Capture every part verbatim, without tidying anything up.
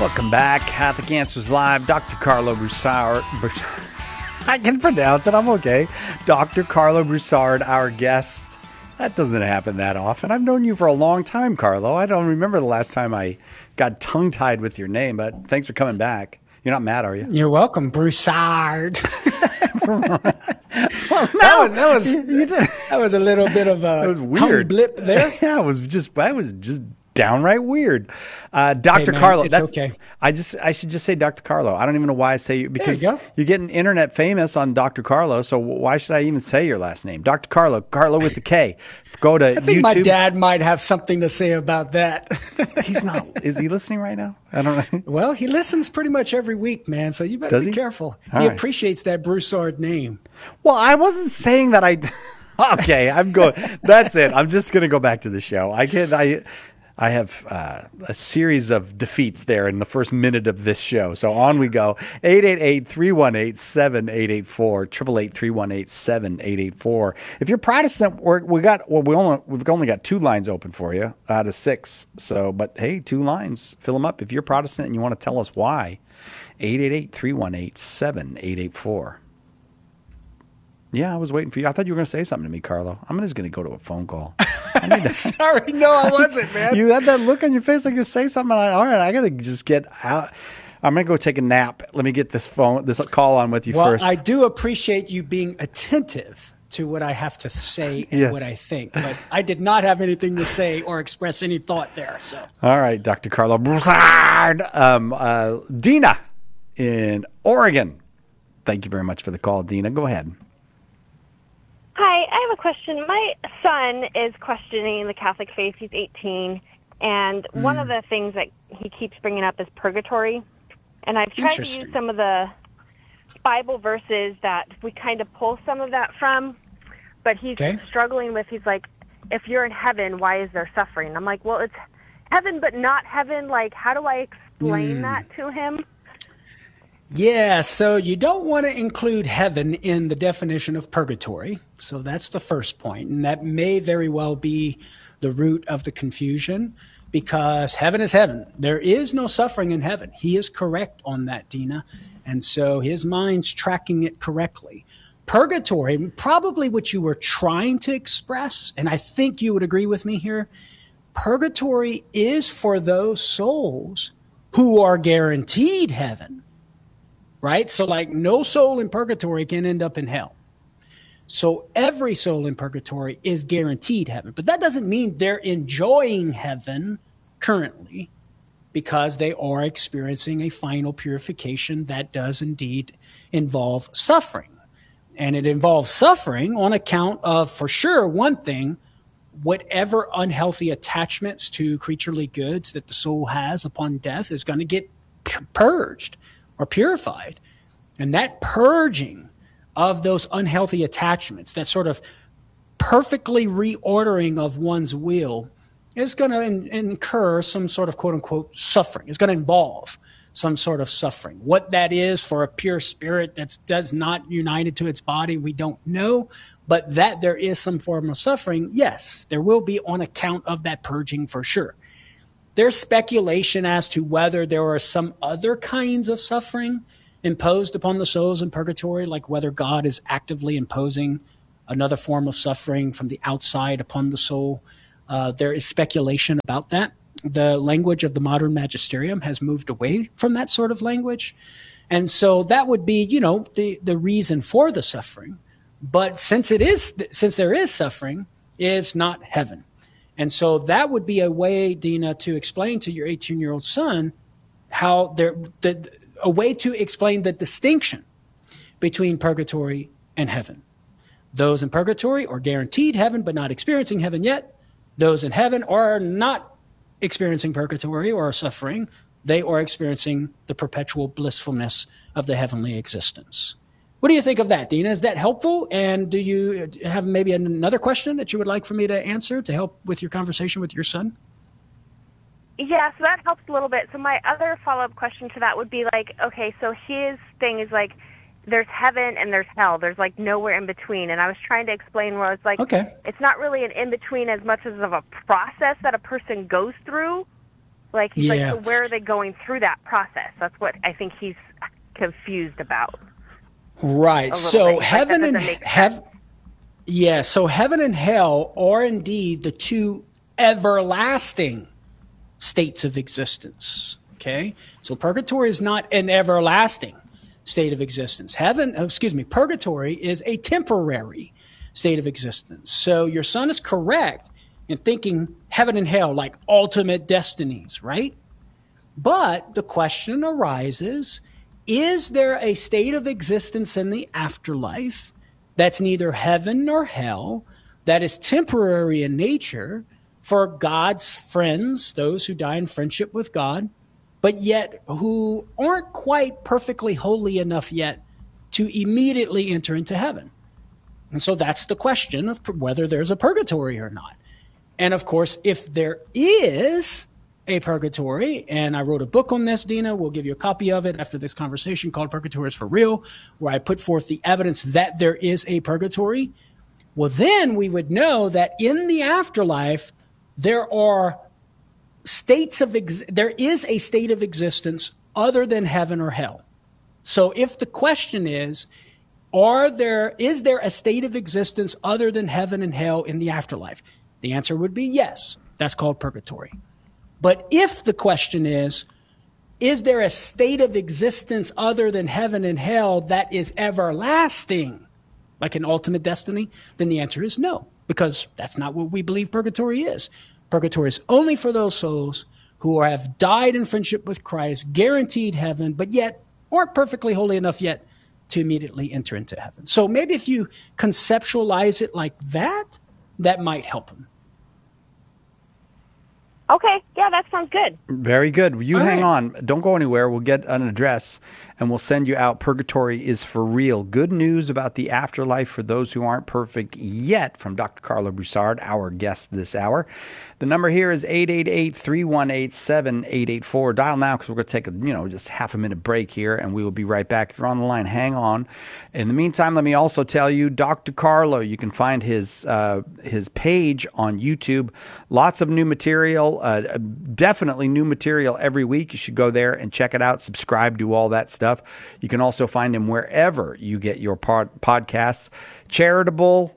Welcome back. Catholic Answers Live. Doctor Carlo Broussard. I can pronounce it. I'm okay. Doctor Carlo Broussard, our guest. That doesn't happen that often. I've known you for a long time, Carlo. I don't remember the last time I got tongue-tied with your name, but thanks for coming back. You're not mad, are you? You're welcome, Broussard. Well, no, that was that was, that was a little bit of a tongue blip there. Yeah, it was just I was just downright weird. Uh, Doctor Hey, man, Carlo, it's that's okay. I just I should just say Doctor Carlo. I don't even know why I say you because you go. you're getting internet famous on Doctor Carlo. So why should I even say your last name, Doctor Carlo? Carlo with the K. Go to I think YouTube. my dad might have something to say about that. He's not. Is he listening right now? I don't know. Well, he listens pretty much every week, man. So you better Does be he? careful. All he right. appreciates that Broussard name. Well, I wasn't saying that I. Okay, I'm going. That's it. I'm just going to go back to the show. I can't. I. I have uh, a series of defeats there in the first minute of this show. So on we go. eight eight eight, three one eight, seven eight eight four. eight eight eight, three one eight, seven eight eight four. If you're Protestant, we're, we got well, we only we've only got two lines open for you out of six. So, but hey, two lines, fill them up. If you're Protestant and you want to tell us why, eight eight eight, three one eight, seven eight eight four. Yeah, I was waiting for you. I thought you were going to say something to me, Carlo. I'm just going to go to a phone call. I need to, Sorry, no, I wasn't, man. you had that look on your face like you say something. I, all right, I got to just get out. I'm going to go take a nap. Let me get this phone, this call on with you well, first. I do appreciate you being attentive to what I have to say and Yes. what I think, but I did not have anything to say or express any thought there. So, All right, Doctor Carlo Broussard. Um, uh, Dina in Oregon. Thank you very much for the call, Dina. Go ahead. Hi, I have a question. My son is questioning the Catholic faith. He's eighteen, and mm. one of the things that he keeps bringing up is purgatory. And I've tried to use some of the Bible verses that we kind of pull some of that from, but he's okay. struggling with, he's like, if you're in heaven, why is there suffering? I'm like, well, it's heaven but not heaven. Like, how do I explain mm. that to him? Yeah, so you don't want to include heaven in the definition of purgatory. So that's the first point. And that may very well be the root of the confusion because heaven is heaven. There is no suffering in heaven. He is correct on that, Dina. And so his mind's tracking it correctly. Purgatory, probably what you were trying to express, and I think you would agree with me here, purgatory is for those souls who are guaranteed heaven. Right? So like no soul in purgatory can end up in hell. So every soul in purgatory is guaranteed heaven. But that doesn't mean they're enjoying heaven currently because they are experiencing a final purification that does indeed involve suffering. And it involves suffering on account of, for sure, one thing, whatever unhealthy attachments to creaturely goods that the soul has upon death is going to get purged or purified. And that purging of those unhealthy attachments, that sort of perfectly reordering of one's will is going to in- incur some sort of quote unquote suffering. It's going to involve some sort of suffering. What that is for a pure spirit that's does not united to its body, we don't know. But that there is some form of suffering, yes, there will be on account of that purging for sure. There's speculation as to whether there are some other kinds of suffering imposed upon the souls in purgatory, like whether God is actively imposing another form of suffering from the outside upon the soul. Uh, there is speculation about that. The language of the modern magisterium has moved away from that sort of language. And so that would be, you know, the, the reason for the suffering. But since it is, since there is suffering, it's not heaven. And so that would be a way, Dina, to explain to your eighteen-year-old son how there, the, a way to explain the distinction between purgatory and heaven. Those in purgatory are guaranteed heaven, but not experiencing heaven yet. Those in heaven are not experiencing purgatory or suffering. They are experiencing the perpetual blissfulness of the heavenly existence. What do you think of that, Dina? Is that helpful? And do you have maybe another question that you would like for me to answer to help with your conversation with your son? Yeah, so that helps a little bit. So my other follow-up question to that would be like, okay, so his thing is like, there's heaven and there's hell. There's like nowhere in between. And I was trying to explain where it's like, okay. It's not really an in-between as much as of a process that a person goes through. Like, he's Yeah. like, so where are they going through that process? That's what I think he's confused about. Right. a little So bit. Like, heaven that and doesn't make heaven. Yeah. So heaven and hell are indeed the two everlasting states of existence. Okay. So purgatory is not an everlasting state of existence. Heaven, oh, excuse me, purgatory is a temporary state of existence. So your son is correct in thinking heaven and hell like ultimate destinies, right? But the question arises, is there a state of existence in the afterlife that's neither heaven nor hell, that is temporary in nature for God's friends, those who die in friendship with God, but yet who aren't quite perfectly holy enough yet to immediately enter into heaven? And so that's the question of whether there's a purgatory or not. And of course, if there is a purgatory, and I wrote a book on this, Dina, we'll give you a copy of it after this conversation called Purgatory is for Real, where I put forth the evidence that there is a purgatory. Well, then we would know that in the afterlife, there are states of, ex- there is a state of existence other than heaven or hell. So if the question is, are there, is there a state of existence other than heaven and hell in the afterlife? The answer would be yes. That's called purgatory. But if the question is, is there a state of existence other than heaven and hell that is everlasting, like an ultimate destiny? Then the answer is no, because that's not what we believe purgatory is. Purgatory is only for those souls who have died in friendship with Christ, guaranteed heaven, but yet aren't perfectly holy enough yet to immediately enter into heaven. So maybe if you conceptualize it like that, that might help them. Okay, yeah, that sounds good. Very good. You All hang right. on. Don't go anywhere. We'll get an address and we'll send you out. Purgatory is for real. Good news about the afterlife for those who aren't perfect yet from Doctor Carlo Broussard, our guest this hour. The number here is eight eight eight, three one eight, seven eight eight four. Dial now because we're going to take a, you know, just half a minute break here and we will be right back. If you're on the line, hang on. In the meantime, let me also tell you, Doctor Carlo, you can find his uh, his page on YouTube. Lots of new material, uh, definitely new material every week. You should go there and check it out, subscribe, do all that stuff. You can also find him wherever you get your pod- podcasts. Charitable,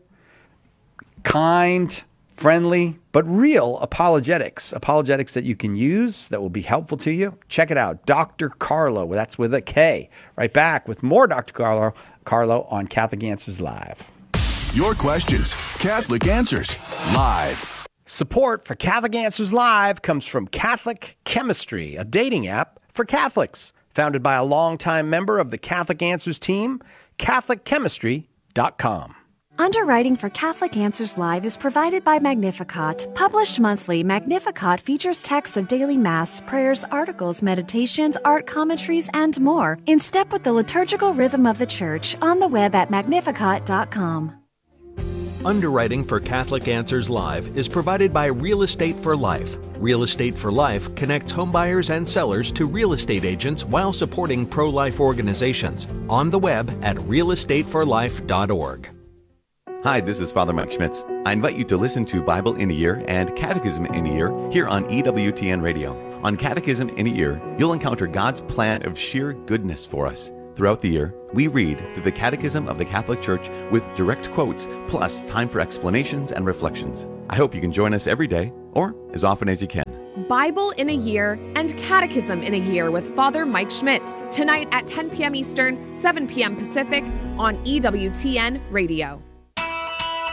kind, friendly, but real apologetics. Apologetics that you can use that will be helpful to you. Check it out. Doctor Carlo. That's with a K. Right back with more Doctor Carlo, Carlo on Catholic Answers Live. Your questions, Catholic Answers Live. Support for Catholic Answers Live comes from Catholic Chemistry, a dating app for Catholics. Founded by a longtime member of the Catholic Answers team, Catholic Chemistry dot com. Underwriting for Catholic Answers Live is provided by Magnificat. Published monthly, Magnificat features texts of daily Mass, prayers, articles, meditations, art commentaries, and more, in step with the liturgical rhythm of the Church, on the web at magnificat dot com. Underwriting for Catholic Answers Live is provided by Real Estate for Life. Real Estate for Life connects homebuyers and sellers to real estate agents while supporting pro-life organizations. On the web at real estate for life dot org. Hi, this is Father Mike Schmitz. I invite you to listen to Bible in a Year and Catechism in a Year here on E W T N Radio. On Catechism in a Year, you'll encounter God's plan of sheer goodness for us. Throughout the year, we read through the Catechism of the Catholic Church with direct quotes, plus time for explanations and reflections. I hope you can join us every day, or as often as you can. Bible in a Year and Catechism in a Year with Father Mike Schmitz, tonight at ten p.m. Eastern, seven p.m. Pacific on E W T N Radio.